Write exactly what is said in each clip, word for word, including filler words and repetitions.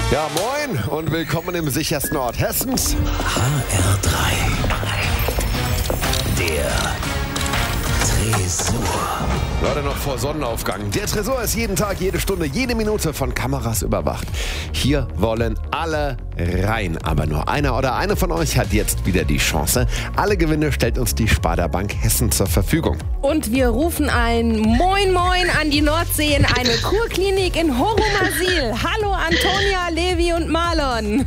Ja, moin und willkommen im sichersten Ort Hessens. H R drei. Der Tresor. Leute, noch vor Sonnenaufgang. Der Tresor ist jeden Tag, jede Stunde, jede Minute von Kameras überwacht. Hier wollen alle rein. Aber nur einer oder eine von euch hat jetzt wieder die Chance. Alle Gewinne stellt uns die Sparda Bank Hessen zur Verfügung. Und wir rufen ein Moin Moin an die Nordsee in eine Kurklinik in Horumasil. Hallo Antonia, Levi und Marlon.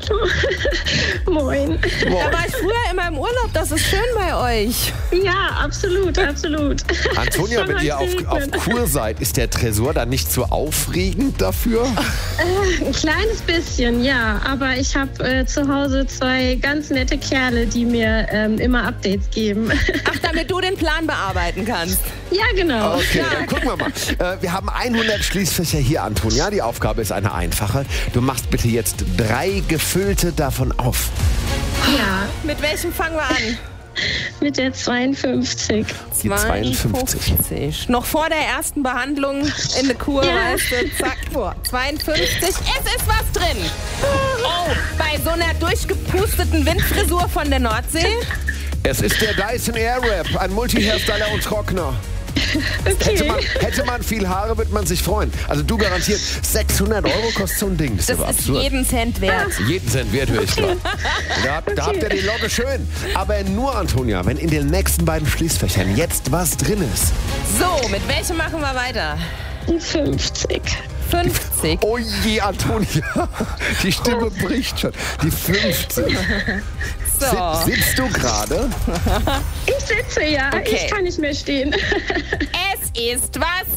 Moin. Moin. Da war ich früher immer im Urlaub, das ist schön bei euch. Ja, absolut, absolut. Antonia, wenn ihr auf, auf Kur seid, ist der Tresor dann nicht so aufregend dafür? Äh, ein kleines bisschen, ja. Aber ich habe äh, zu Hause zwei ganz nette Kerle, die mir ähm, immer Updates geben. Ach, damit du den Plan bearbeiten kannst. Ja, genau. Okay, Ja. dann gucken wir mal. Äh, wir haben hundert Schließfächer hier, Antonia. Die Aufgabe ist eine einfache. Du machst bitte jetzt drei gefüllte davon auf. ja, Mit welchem fangen wir an? mit der zweiundfünfzig. Die zweiundfünfzig. zweiundfünfzig. Noch vor der ersten Behandlung in der Kur, Ja. weißt du, zack, vor. zweiundfünfzig. Es ist was drin. Oh, bei so einer durchgepusteten Windfrisur von der Nordsee. Es ist der Dyson Airwrap, ein Multihersteller und Trockner. Hätte Okay. man, hätte man viel Haare, wird man sich freuen. Also du garantiert, sechshundert Euro kostet so ein Ding. Das ist Das aber ist absurd. jeden Cent wert. Jeden Cent wert, höre ich klar. Da, habt- da habt ihr die Logge schön. Aber nur, Antonia, wenn in den nächsten beiden Schließfächern jetzt was drin ist. So, mit welchem machen wir weiter? Die fünfzig. fünfzig. Oh je, Antonia, die Stimme bricht schon. Die fünfzig. So. Sitz, sitzt du gerade? Ich sitze ja, Okay. ich kann nicht mehr stehen. Es ist was